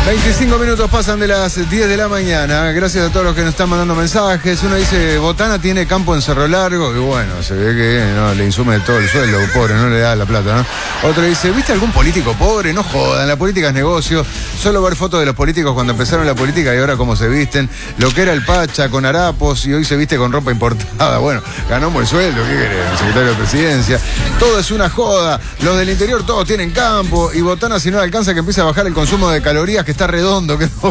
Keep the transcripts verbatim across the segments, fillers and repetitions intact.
veinticinco minutos pasan de las diez de la mañana. Gracias a todos los que nos están mandando mensajes. Uno dice, Botana tiene campo en Cerro Largo. Y bueno, se ve que no le insume todo el sueldo, pobre, no le da la plata, ¿no? Otro dice, ¿viste algún político pobre? No jodan, la política es negocio. Solo ver fotos de los políticos cuando empezaron la política y ahora cómo se visten. Lo que era el Pacha con harapos y hoy se viste con ropa importada. Bueno, ganamos el sueldo, ¿qué querés? El secretario de Presidencia. Todo es una joda. Los del interior todos tienen campo. Y Botana, si no le alcanza, que empiece a bajar el consumo de calorías, que está redondo, que no.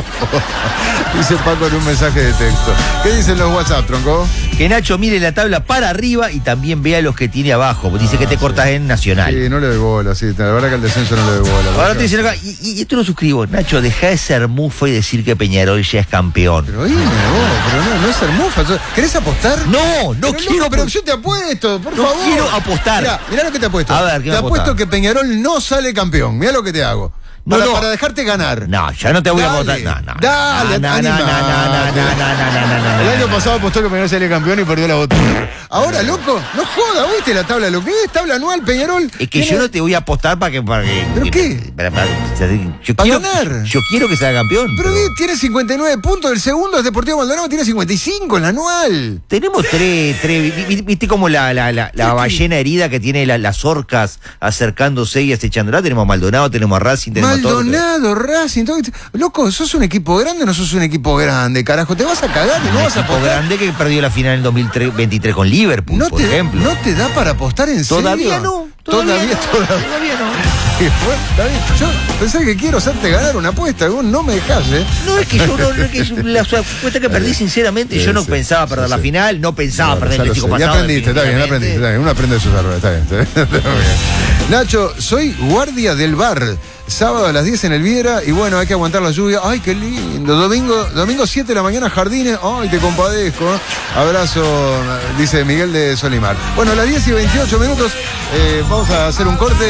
Dice Paco en un mensaje de texto. ¿Qué dicen los WhatsApp, tronco? Que Nacho mire la tabla para arriba y también vea los que tiene abajo. Dice ah, que te sí. cortas en Nacional. Sí, no le doy bola, sí. La verdad que al descenso no le doy bola. Ahora te dicen acá, y, y esto lo suscribo. Nacho, deja de ser mufa y decir que Peñarol ya es campeón. Pero dime vos, pero no, no es ser mufa. ¿Querés apostar? No, no pero quiero. No, pero yo te apuesto, por no favor. No quiero apostar. Mirá, mirá lo que te apuesto. A ver, ¿qué te apuesto que Peñarol no sale campeón. Mirá lo que te hago. No, para, no. para dejarte ganar. No, ya no te voy dale, a votar. No, no. Dale, no, no, no, no, no, no, no, no, no. El año pasado apostó que Peñarol salía campeón y perdió la botella. Ahora, loco, no joda, ¿viste la tabla? Lo que es tabla anual, Peñarol. Es que tiene... yo no te voy a apostar para que. Para que ¿Pero que, qué? Para, para, para, yo para quiero, ganar. Yo quiero que sea campeón. Pero, pero... tiene cincuenta y nueve puntos. El segundo es Deportivo Maldonado, tiene cincuenta y cinco en la anual. Tenemos tres. tres ¿Viste como la, la, la, la ballena herida que tiene la, las orcas acercándose y acechándola? Tenemos a Maldonado, tenemos a Racing, tenemos Maldonado, a todo. Racing, todo. Loco, ¿sos un equipo grande o no sos un equipo grande, carajo? Te vas a cagar y no vas a apostar. Un equipo grande que perdió la final en el dos mil veintitrés con Liverpool, no por te, ejemplo. ¿No te da para apostar en serio? Todavía no. Todavía, todavía, todavía, no, todavía no. Bueno, está bien. Yo pensé que quiero hacerte ganar una apuesta, vos no me dejás, ¿eh? No, es que yo no, no es que yo, la apuesta que perdí, sinceramente, sí, yo no sí, pensaba perder sí, la final, no pensaba no, perder el clásico pasado. Ya aprendiste, está bien, aprendiste, está bien. Uno aprende de sus errores, está bien, está bien, está bien. Nacho, soy guardia del bar. Sábado a las diez en el Viera y bueno, hay que aguantar la lluvia. Ay, qué lindo. Domingo, domingo siete de la mañana, Jardines. Ay, te compadezco. ¿eh? Abrazo, dice Miguel de Solimar. Bueno, a las diez y veintiocho minutos eh, vamos a hacer un corte.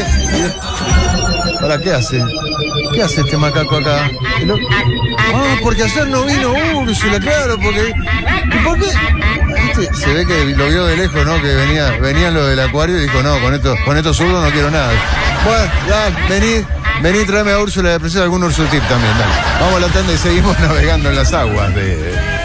¿Para qué hace? ¿Qué hace este macaco acá? Ah, porque ayer no vino Úrsula, claro, porque... ¿Y por qué? ¿Viste? Se ve que lo vio de lejos, ¿no? Que venía, venían los del acuario y dijo, no, con estos con estos zurdos no quiero nada. Bueno, ya, venid, venid, tráeme a Úrsula de Presión algún Ursultip también, dale. Vamos a la tanda y seguimos navegando en las aguas de...